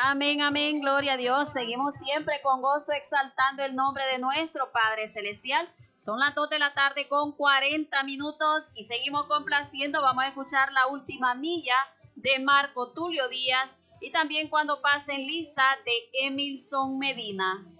Amén, amén, gloria a Dios. Seguimos siempre con gozo exaltando el nombre de nuestro Padre Celestial. Son las 2 de la tarde con 40 minutos y seguimos complaciendo. Vamos a escuchar la última milla de Marco Tulio Díaz y también Cuando pasen lista de Emilson Medina.